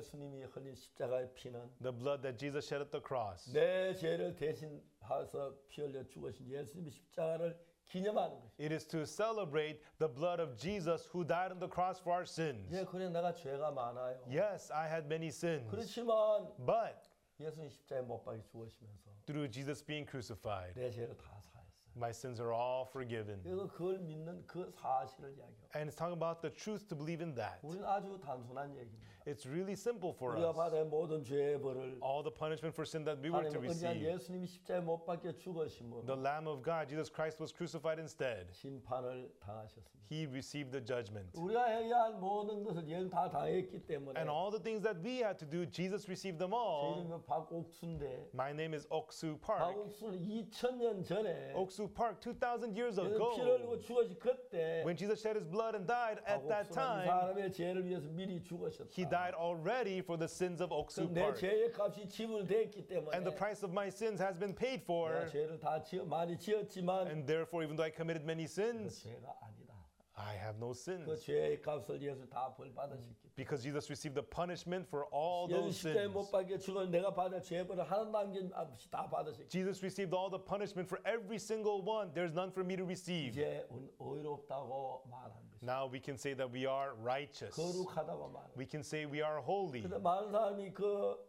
예수님이 흘린 십자가의 피는 the blood that Jesus shed at the cross, 내 죄를 대신하셔서 피 흘려 죽으신 예수님의 십자가를 기념하는 것이죠. it is to celebrate the blood of Jesus who died on the cross for our sins. 예, 그래 내가 죄가 많아요. Yes, I had many sins, 그렇지만 but 예수님 십자가에 못 박혀 죽으시면서 through Jesus being crucified, 내 죄를 다 사했어요. my sins are all forgiven. 그래서 그걸 믿는 그 사실을 이야기해요. And it's talking about the truth to believe in that. 우리는 아주 단순한 얘기입니다. It's really simple for 우리가 us. 받아야 모든 죄의 벌을 All the punishment for sin that we were to 하나님은 언제나 receive. 예수님이 십자가에 못 박혀 죽으심으로 The Lamb of God, Jesus Christ, was crucified instead. 심판을 당하셨습니다. He received the judgment. 우리가 해야 할 모든 것을 예수님 다 당했기 때문에 And all the things that we had to do, Jesus received them 제 all. 이름은 박옥수인데 My name is Oksu Park. 박옥수는 2000년 전에 Oksu Park, 2,000 years 피를 흘리고 ago, 죽으신 그때 when Jesus shed his blood and died at that 박옥수는 이 time, 사람의 죄를 위해서 미리 죽으셨다. he died already for the sins of Oksu 내 Park. 죄의 값이 지불됐기 때문에 And the price of my sins has been paid 내가 for. 죄를 다 많이 지었지만 And therefore, even though I committed many 그 sins, 죄가 아니다. I have no 그 sins. 죄의 값을 예수 다 벌받으셨기 때문에 Because Jesus received the punishment for all 예수 those 십자가에 못 sins. 박혀 죽은 내가 받을 죄벌을 하나 남김없이 다 받으셨기 Jesus received all the punishment for every single one. There's none for me to receive. 이제 의롭다고 말하는 것이 Now we can say that we are righteous. 거룩하다고 말하는 We can say we are holy. 근데 많은 사람이 그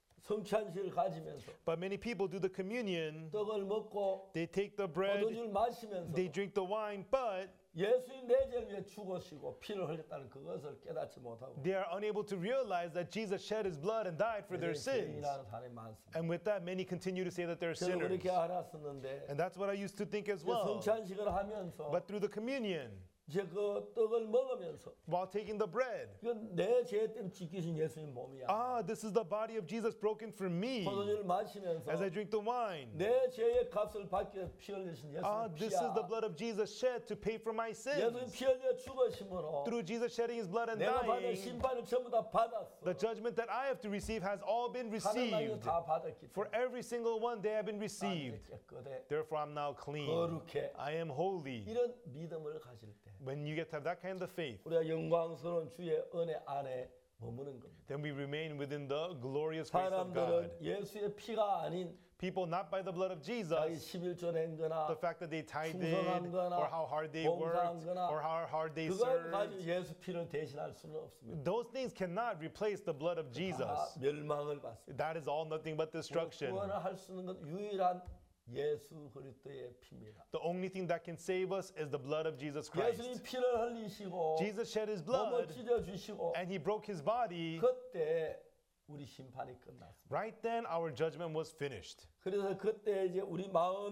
성찬식을 가지면서 But many people do the communion. 떡을 먹고 They take the bread, 포도주를 마시면서 they drink the wine, but 예수님 내 죄를 위해 죽으시고 피를 흘렸다는 그것을 깨닫지 못하고 they are unable to realize that Jesus shed his blood and died for their sins. 죄인이라는 사람이 많습니다. And with that, many continue to say that they're 저는 sinners. 그렇게 알았었는데 And that's what I used to think as well. 성찬식을 하면서 But through the communion, 이제 그 떡을 먹으면서 while taking the bread, 이건 내 죄 때문에 지키신 예수님 몸이야. ah, this is the body of Jesus broken for me. 포도주를 마시면서 As I drink the wine, 내 죄의 값을 받기 위해 피 흘리신 ah, 예수님 this is the 피야. blood of Jesus shed to pay for my 예수님 sins. 피 흘려 죽으심으로 Through Jesus shedding his blood and 내가 받은 dying, 심판을 전부 다 받았어. the judgment that I have to receive has all been 하나님이 received. 다 받았기 For 때문에 every single one, they have been 나는 received. 깨끗해. Therefore, I'm now clean. 거룩해. I am holy. 이런 믿음을 가질 때 When you get to have that kind of faith, 우리가 영광스러운 주의 은혜 안에 머무는 겁니다. then we remain within the glorious grace of God. 사람들은 예수의 피가 아닌 People not by the blood of 자기 Jesus, 11조 낸 거나 the fact that they tithed 충성한 거나 or how hard they 봉사한 worked 거나 or how hard they 그걸 가지고 served, 예수 피를 대신할 수는 없습니다. those things cannot replace the blood of 다 Jesus. 멸망을 받습니다. That is all nothing but destruction. 구원을 할 수 있는 건 유일한 예수 그리스도의 피입니다. The only thing that can save us is the blood of Jesus 예수님 Christ. 피를 흘리시고 Jesus shed his 몸을 blood 찢어 주시고 and he broke his body. 그때 우리 심판이 끝났습니다. Right then, our judgment was finished. 그래서 그때 이제 우리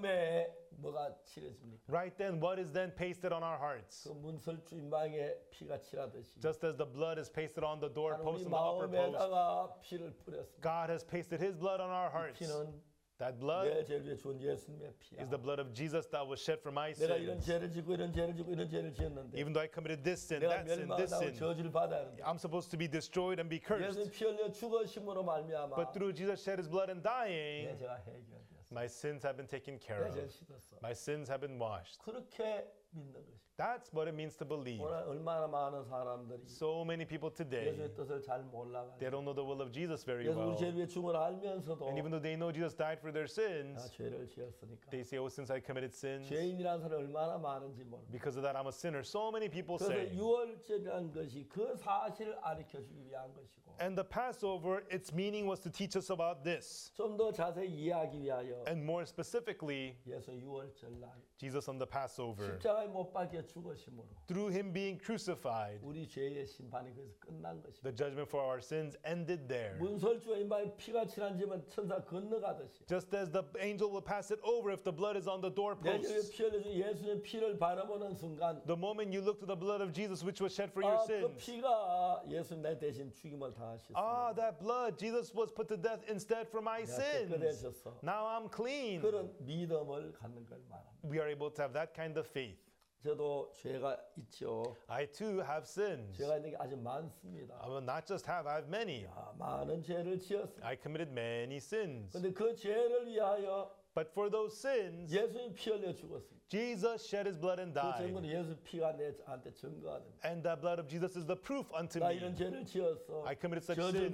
마음에 뭐가 칠해집니까? Right then, what is then pasted on our hearts? 그 문설주 인방에 피가 칠하듯이 Just as the blood is pasted on the 우리 doorpost and the upper post, 마음에다가 피를 뿌렸습니다. God has pasted his blood on our hearts. 피는 That blood 내 죄를 위해 준 예수님의 피야. is the blood of Jesus that was shed for my 내가 이런 sins. 죄를 짓고 이런 죄를 짓고 이런 죄를 지었는데 Even though I committed this sin, 내가 that sin, this 멸망하고 sin, 저주를 받아야 하는데 I'm supposed to be destroyed and be 예수님 cursed. 피 흘려 죽으심으로 말미암아 But through Jesus shed his blood and 내 dying, 죄가 해결되었어. my sins have been taken care 내 죄를 of. 씻었어. My sins have been washed. 그렇게 믿는 것이. That's what it means to believe. 오늘 얼마나 많은 사람들이 So many people today, 예수의 뜻을 잘 they 몰라가지고 don't know the will of Jesus very 예수 우리 well. 죄를 위해 죽음을 알면서도 And even though they know Jesus died for their 나 sins, 죄를 지었으니까 they say, oh, since I committed sins, 죄인이라는 사람이 얼마나 많은지 모르고 because of that I'm a sinner. So many people 그래서 say. 유월절이라는 것이 그 사실을 가르쳐주기 위한 것이고 And the Passover, its meaning was to teach us about this. 좀 더 자세히 이해하기 위하여 And more specifically, 예수 유월절 날 Jesus on the Passover. 십자가에 못 박혀 죽으심으로 Through him being crucified, 우리 죄의 심판이 그래서 끝난 것입니다. the judgment for our sins ended there. 문설주와 인방에 피가 칠한 집은 천사 건너가듯이 Just as the angel will pass it over if the blood is on the 내 죄에 doorposts. 피 흘려준 예수의 피를 바라보는 순간 The moment you look to the blood of Jesus, which was shed for your 그 sins. 피가 예수 내 대신 죽임을 당하셨습니다. Ah, that blood, Jesus was put to death instead for my sins. 깨끗해졌어. Now I'm clean. 그런 믿음을 갖는 걸 말합니다. We are able to have that kind of faith. 저도 죄가 있죠. I too have sins. 죄가 있는 게 아주 많습니다. I will not just have, I have many. 많은 죄를 지었습니다. I committed many sins. 그런데 그 죄를 위하여 But for those sins, 예수님 피 흘려 죽었습니다. Jesus shed his blood and 그 died. 증거는 예수 피가 내한테 증거가 됩니다. And the blood of Jesus is the proof unto 나 이런 me. 죄를 지었어. I committed such 저주를 sins.